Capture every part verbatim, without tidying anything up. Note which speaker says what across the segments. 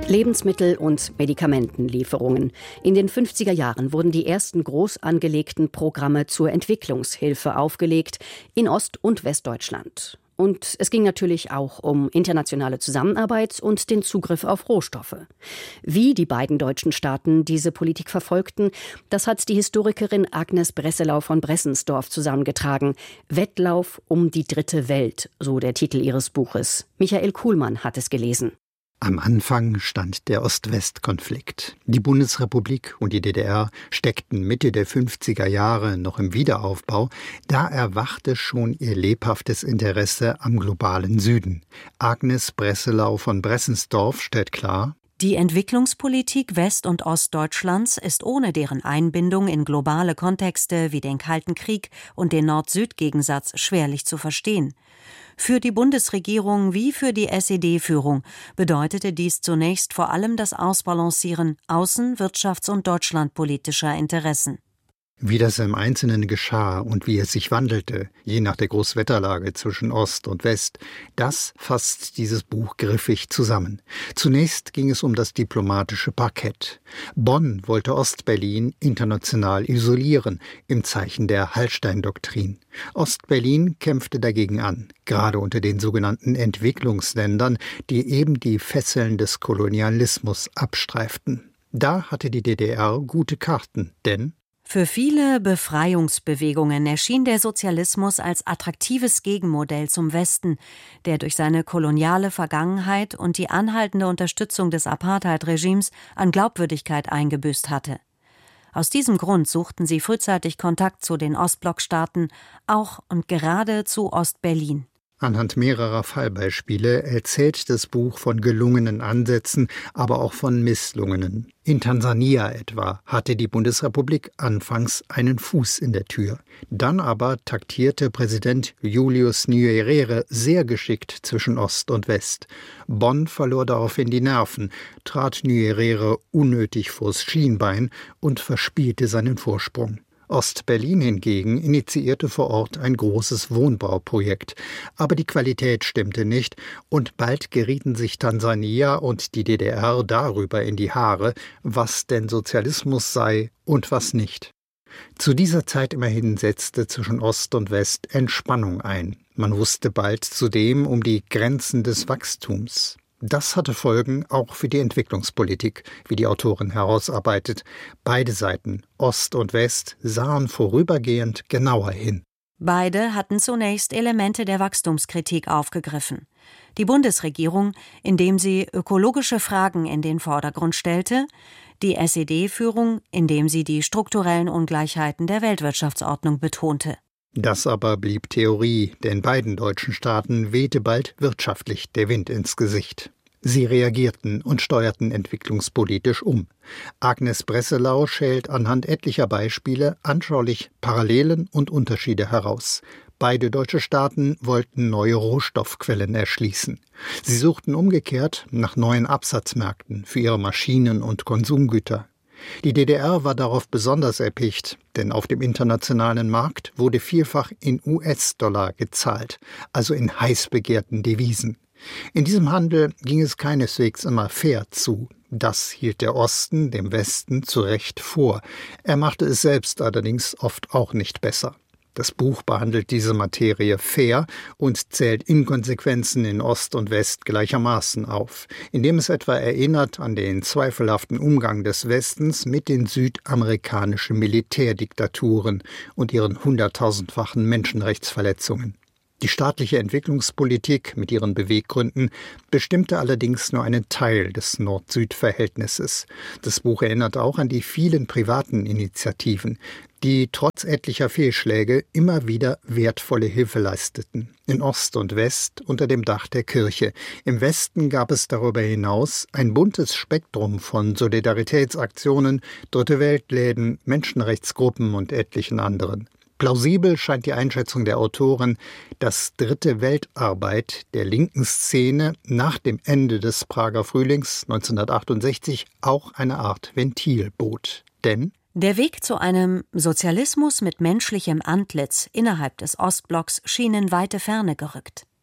Speaker 1: Lebensmittel- und Medikamentenlieferungen. In den fünfziger Jahren wurden die ersten groß angelegten Programme zur Entwicklungshilfe aufgelegt in Ost- und Westdeutschland. Und es ging natürlich auch um internationale Zusammenarbeit und den Zugriff auf Rohstoffe. Wie die beiden deutschen Staaten diese Politik verfolgten, das hat die Historikerin Agnes Bresselau von Bressensdorf zusammengetragen. Wettlauf um die dritte Welt, so der Titel ihres Buches. Michael Kuhlmann hat es gelesen.
Speaker 2: Am Anfang stand der Ost-West-Konflikt. Die Bundesrepublik und die D D R steckten Mitte der fünfziger Jahre noch im Wiederaufbau. Da erwachte schon ihr lebhaftes Interesse am globalen Süden. Agnes Bresselau von Bressensdorf stellt klar:
Speaker 3: Die Entwicklungspolitik West- und Ostdeutschlands ist ohne deren Einbindung in globale Kontexte wie den Kalten Krieg und den Nord-Süd-Gegensatz schwerlich zu verstehen. Für die Bundesregierung wie für die S E D-Führung bedeutete dies zunächst vor allem das Ausbalancieren außen-, wirtschafts- und deutschlandpolitischer Interessen.
Speaker 2: Wie das im Einzelnen geschah und wie es sich wandelte, je nach der Großwetterlage zwischen Ost und West, das fasst dieses Buch griffig zusammen. Zunächst ging es um das diplomatische Parkett. Bonn wollte Ostberlin international isolieren, im Zeichen der Hallstein-Doktrin. Ostberlin kämpfte dagegen an, gerade unter den sogenannten Entwicklungsländern, die eben die Fesseln des Kolonialismus abstreiften. Da hatte die D D R gute Karten, denn
Speaker 3: für viele Befreiungsbewegungen erschien der Sozialismus als attraktives Gegenmodell zum Westen, der durch seine koloniale Vergangenheit und die anhaltende Unterstützung des Apartheid-Regimes an Glaubwürdigkeit eingebüßt hatte. Aus diesem Grund suchten sie frühzeitig Kontakt zu den Ostblockstaaten, auch und gerade zu Ostberlin.
Speaker 2: Anhand mehrerer Fallbeispiele erzählt das Buch von gelungenen Ansätzen, aber auch von misslungenen. In Tansania etwa hatte die Bundesrepublik anfangs einen Fuß in der Tür. Dann aber taktierte Präsident Julius Nyerere sehr geschickt zwischen Ost und West. Bonn verlor daraufhin die Nerven, trat Nyerere unnötig vors Schienbein und verspielte seinen Vorsprung. Ostberlin hingegen initiierte vor Ort ein großes Wohnbauprojekt. Aber die Qualität stimmte nicht und bald gerieten sich Tansania und die D D R darüber in die Haare, was denn Sozialismus sei und was nicht. Zu dieser Zeit immerhin setzte zwischen Ost und West Entspannung ein. Man wusste bald zudem um die Grenzen des Wachstums. Das hatte Folgen auch für die Entwicklungspolitik, wie die Autorin herausarbeitet. Beide Seiten, Ost und West, sahen vorübergehend genauer hin.
Speaker 3: Beide hatten zunächst Elemente der Wachstumskritik aufgegriffen. Die Bundesregierung, indem sie ökologische Fragen in den Vordergrund stellte, die S E D-Führung, indem sie die strukturellen Ungleichheiten der Weltwirtschaftsordnung betonte.
Speaker 2: Das aber blieb Theorie, denn beiden deutschen Staaten wehte bald wirtschaftlich der Wind ins Gesicht. Sie reagierten und steuerten entwicklungspolitisch um. Agnes Bresselau schält anhand etlicher Beispiele anschaulich Parallelen und Unterschiede heraus. Beide deutsche Staaten wollten neue Rohstoffquellen erschließen. Sie suchten umgekehrt nach neuen Absatzmärkten für ihre Maschinen und Konsumgüter. Die D D R war darauf besonders erpicht, denn auf dem internationalen Markt wurde vielfach in U S-Dollar gezahlt, also in heiß begehrten Devisen. In diesem Handel ging es keineswegs immer fair zu. Das hielt der Osten dem Westen zu Recht vor. Er machte es selbst allerdings oft auch nicht besser. Das Buch behandelt diese Materie fair und zählt Inkonsequenzen in Ost und West gleichermaßen auf, indem es etwa erinnert an den zweifelhaften Umgang des Westens mit den südamerikanischen Militärdiktaturen und ihren hunderttausendfachen Menschenrechtsverletzungen. Die staatliche Entwicklungspolitik mit ihren Beweggründen bestimmte allerdings nur einen Teil des Nord-Süd-Verhältnisses. Das Buch erinnert auch an die vielen privaten Initiativen, die trotz etlicher Fehlschläge immer wieder wertvolle Hilfe leisteten. In Ost und West unter dem Dach der Kirche. Im Westen gab es darüber hinaus ein buntes Spektrum von Solidaritätsaktionen, Dritte-Welt-Läden, Menschenrechtsgruppen und etlichen anderen. Plausibel scheint die Einschätzung der Autoren, dass Dritte-Welt-Arbeit der linken Szene nach dem Ende des Prager Frühlings neunzehnhundertachtundsechzig auch eine Art Ventil bot. Denn
Speaker 3: der Weg zu einem Sozialismus mit menschlichem Antlitz innerhalb des Ostblocks schien in weite Ferne gerückt.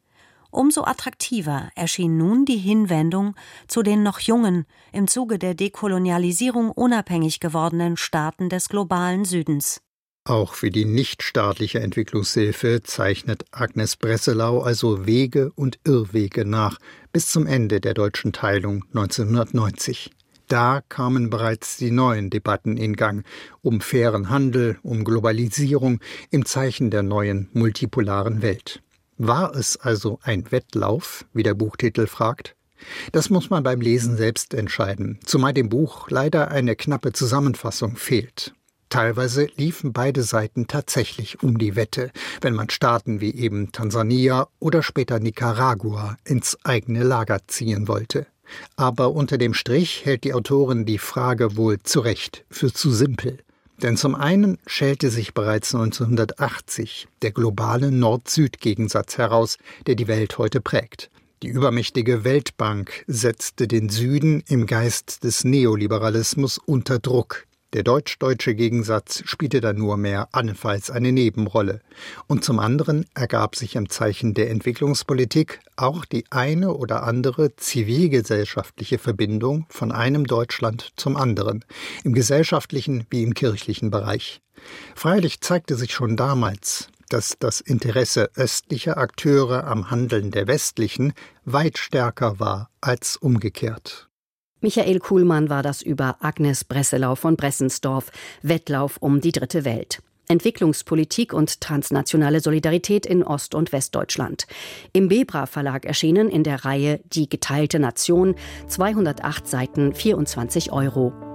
Speaker 3: Umso attraktiver erschien nun die Hinwendung zu den noch jungen, im Zuge der Dekolonialisierung unabhängig gewordenen Staaten des globalen Südens.
Speaker 2: Auch für die nichtstaatliche Entwicklungshilfe zeichnet Agnes Bresselau also Wege und Irrwege nach bis zum Ende der deutschen Teilung neunzehnhundertneunzig. Da kamen bereits die neuen Debatten in Gang, um fairen Handel, um Globalisierung im Zeichen der neuen multipolaren Welt. War es also ein Wettlauf, wie der Buchtitel fragt? Das muss man beim Lesen selbst entscheiden, zumal dem Buch leider eine knappe Zusammenfassung fehlt. Teilweise liefen beide Seiten tatsächlich um die Wette, wenn man Staaten wie eben Tansania oder später Nicaragua ins eigene Lager ziehen wollte. Aber unter dem Strich hält die Autorin die Frage wohl zu Recht für zu simpel. Denn zum einen schälte sich bereits neunzehnhundertachtzig der globale Nord-Süd-Gegensatz heraus, der die Welt heute prägt. Die übermächtige Weltbank setzte den Süden im Geist des Neoliberalismus unter Druck. Der deutsch-deutsche Gegensatz spielte da nur mehr allenfalls eine Nebenrolle. Und zum anderen ergab sich im Zeichen der Entwicklungspolitik auch die eine oder andere zivilgesellschaftliche Verbindung von einem Deutschland zum anderen, im gesellschaftlichen wie im kirchlichen Bereich. Freilich zeigte sich schon damals, dass das Interesse östlicher Akteure am Handeln der westlichen weit stärker war als umgekehrt.
Speaker 1: Michael Kuhlmann war das über Agnes Bresselau von Bressensdorf, Wettlauf um die dritte Welt. Entwicklungspolitik und transnationale Solidarität in Ost- und Westdeutschland. Im Bebra Verlag erschienen in der Reihe Die geteilte Nation, zweihundertacht Seiten, vierundzwanzig Euro.